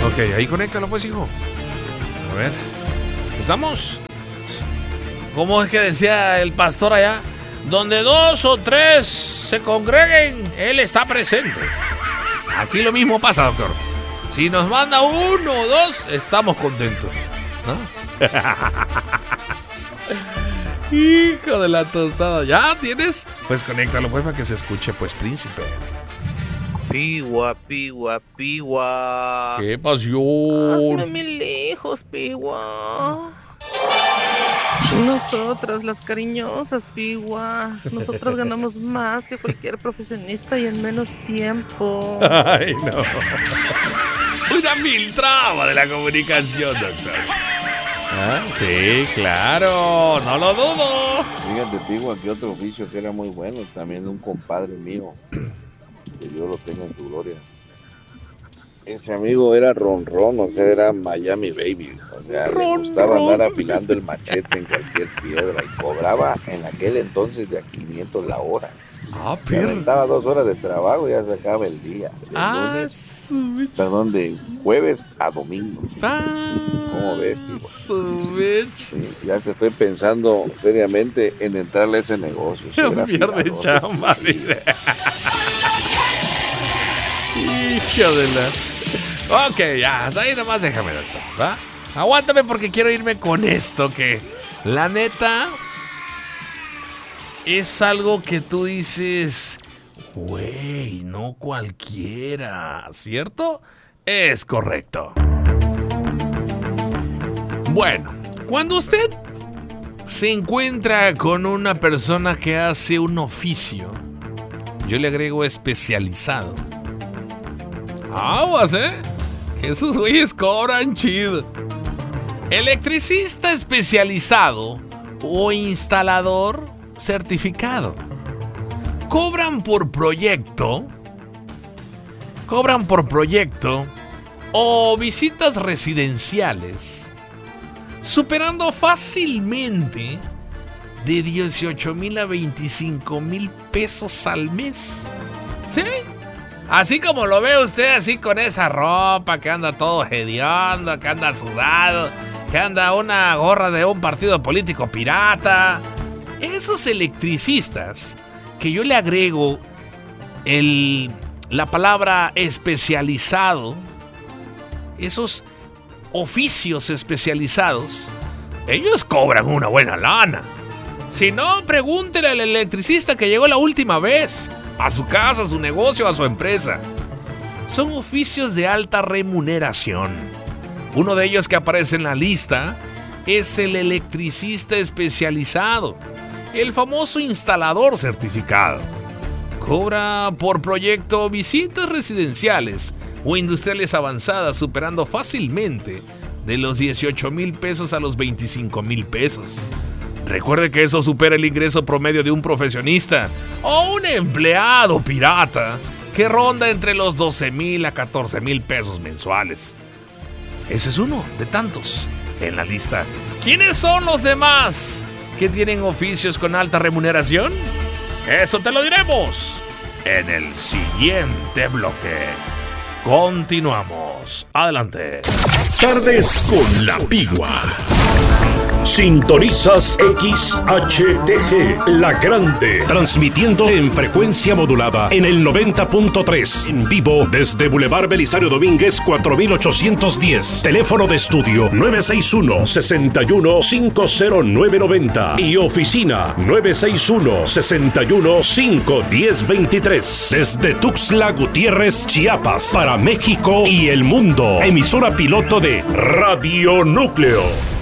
Ok, ahí conéctalo pues, hijo. A ver. ¿Estamos? ¿Cómo es que decía el pastor allá? Donde 2 o 3 se congreguen, Él está presente. Aquí lo mismo pasa, doctor. Si nos manda 1 o 2, estamos contentos, ¿no? Hijo de la tostada. ¿Ya tienes? Pues conéctalo pues para que se escuche, pues, príncipe. Piwa, piwa, piwa. ¡Qué pasión! Hazme 1000 hijos, piwa. Nosotras, las cariñosas, piwa. Nosotras ganamos más que cualquier profesionista y en menos tiempo. Ay, no. Una traba de la comunicación, doctor. ¿Ah? Sí, claro, no lo dudo. Fíjate, digo, aquí otro oficio que era muy bueno, también un compadre mío, que Dios lo tenga en su gloria. Ese amigo era ronrón, o sea, era Miami Baby, o sea, le gustaba andar afilando el machete en cualquier piedra y cobraba en aquel entonces de a 500 la hora. Ah, Se aventaba 2 horas de trabajo y ya se acaba el día. De jueves a domingo. ¿Cómo ves, sí, ya te estoy pensando seriamente en entrarle a ese negocio. Pierde chamba, dice. Hijo de la... Ok, ya, ahí nomás déjame, doctor, ¿va? Aguántame porque quiero irme con esto, que la neta es algo que tú dices, güey, no cualquiera, ¿cierto? Es correcto. Bueno, cuando usted se encuentra con una persona que hace un oficio, yo le agrego especializado. Aguas, que esos güeyes cobran chido. Electricista especializado o instalador certificado. Cobran por proyecto o visitas residenciales, superando fácilmente de 18,000 a 25,000 pesos al mes. ¿Sí? Así como lo ve usted, así con esa ropa, que anda todo hediondo, que anda sudado, que anda una gorra de un partido político pirata. Esos electricistas, que yo le agrego la palabra especializado, esos oficios especializados, ellos cobran una buena lana. Si no, pregúntele al electricista que llegó la última vez, a su casa, a su negocio, a su empresa. Son oficios de alta remuneración. Uno de ellos que aparece en la lista es el electricista especializado, el famoso instalador certificado. Cobra por proyecto visitas residenciales o industriales avanzadas, superando fácilmente de los 18,000 pesos a los 25,000 pesos. Recuerde que eso supera el ingreso promedio de un profesionista o un empleado pirata, que ronda entre los 12,000 a 14,000 pesos mensuales. Ese es uno de tantos en la lista. ¿Quiénes son los demás que tienen oficios con alta remuneración? Eso te lo diremos en el siguiente bloque. Continuamos. Adelante. Tardes con la Pigua. Sintonizas XHTG, La Grande, transmitiendo en frecuencia modulada en el 90.3, en vivo desde Boulevard Belisario Domínguez 4810, teléfono de estudio 961-61-50990 y oficina 961-61-51023, desde Tuxtla Gutiérrez, Chiapas, para México y el mundo, emisora piloto de Radio Núcleo.